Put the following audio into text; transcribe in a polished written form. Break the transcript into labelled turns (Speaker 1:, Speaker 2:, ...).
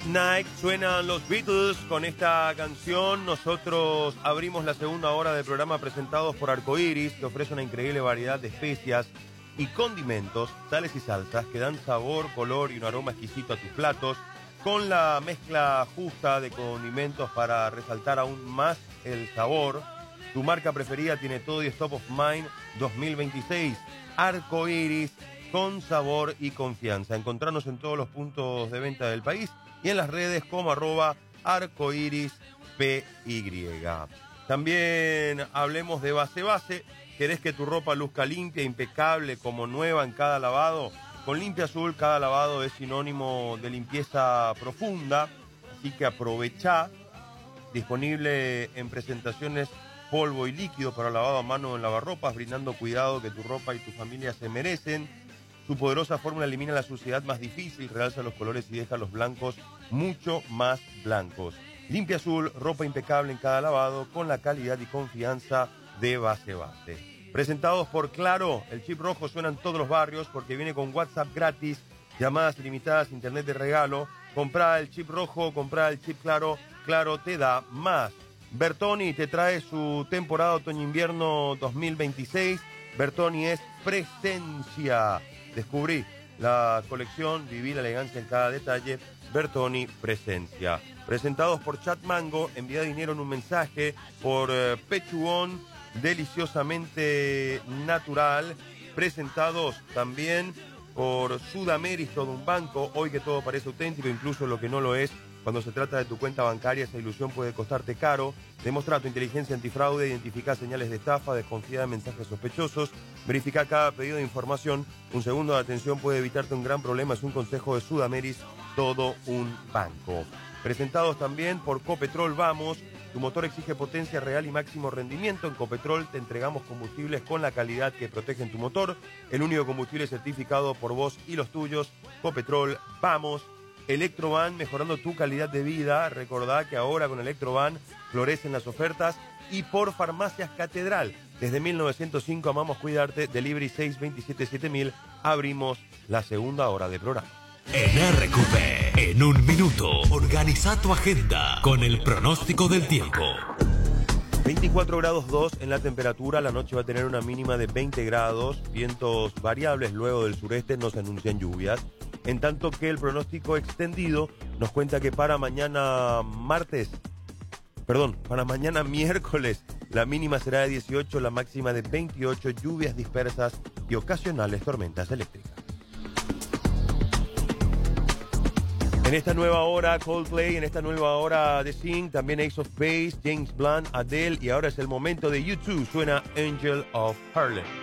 Speaker 1: Night suenan los Beatles con esta canción. Nosotros abrimos la segunda hora del programa presentados por Arcoiris, que ofrece una increíble variedad de especias y condimentos, sales y salsas que dan sabor, color y un aroma exquisito a tus platos, con la mezcla justa de condimentos para resaltar aún más el sabor. Tu marca preferida tiene todo y es Top of Mind 2026. Arcoiris, con sabor y confianza. Encontrarnos en todos los puntos de venta del país y en las redes como @arcoirispy. También hablemos de Base. ¿Querés que tu ropa luzca limpia, impecable, como nueva en cada lavado? Con Limpia Azul, cada lavado es sinónimo de limpieza profunda, así que aprovecha. Disponible en presentaciones polvo y líquido para lavado a mano en lavarropas, brindando cuidado que tu ropa y tu familia se merecen. Su poderosa fórmula elimina la suciedad más difícil, realza los colores y deja los blancos mucho más blancos. Limpia Azul, ropa impecable en cada lavado, con la calidad y confianza de Base. Presentados por Claro, el chip rojo suena en todos los barrios porque viene con WhatsApp gratis, llamadas ilimitadas, internet de regalo. Comprá el chip rojo, comprá el chip Claro, Claro te da más. Bertoni te trae su temporada otoño-invierno 2026. Bertoni es presencia. Descubrí la colección, viví la elegancia en cada detalle. Bertoni Presencia. Presentados por Chat Mango, envía dinero en un mensaje. Por Pechugón, deliciosamente natural. Presentados también por Sudameris, todo un banco. Hoy que todo parece auténtico, incluso lo que no lo es. Cuando se trata de tu cuenta bancaria, esa ilusión puede costarte caro. Demuestra tu inteligencia antifraude, identifica señales de estafa, desconfía de mensajes sospechosos, verifica cada pedido de información. Un segundo de atención puede evitarte un gran problema. Es un consejo de Sudameris, todo un banco. Presentados también por Copetrol Vamos. Tu motor exige potencia real y máximo rendimiento. En Copetrol te entregamos combustibles con la calidad que protegen tu motor. El único combustible certificado por vos y los tuyos. Copetrol Vamos. Electrovan, mejorando tu calidad de vida. Recordá que ahora con Electrovan florecen las ofertas. Y por Farmacias Catedral, desde 1905 amamos cuidarte. Delivery 627-7000. Abrimos la segunda hora de programa.
Speaker 2: En RQP, en un minuto, organiza tu agenda con el pronóstico del tiempo.
Speaker 1: 24 grados 2 en la temperatura. La noche va a tener una mínima de 20 grados. Vientos variables luego del sureste, no se anuncian lluvias. En tanto que el pronóstico extendido nos cuenta que para mañana miércoles, la mínima será de 18, la máxima de 28, lluvias dispersas y ocasionales tormentas eléctricas. En esta nueva hora Coldplay, en esta nueva hora de Sing, también Ace of Base, James Blunt, Adele, y ahora es el momento de U2, suena Angel of Harlem.